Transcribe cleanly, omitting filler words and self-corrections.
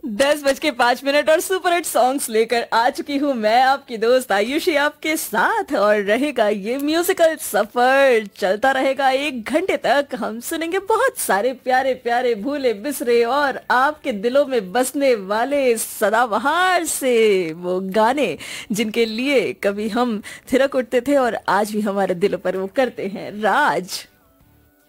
10:05 और super hit songs लेकर आ चुकी हूँ मैं, आपकी दोस्त आयुषी आपके साथ। और रहेगा ये म्यूजिकल सफर, चलता रहेगा 1 घंटे तक। हम सुनेंगे बहुत सारे प्यारे प्यारे भूले बिसरे और आपके दिलों में बसने वाले सदाबहार से वो गाने जिनके लिए कभी हम थिरक उठते थे और आज भी हमारे दिलों पर वो करते हैं राज।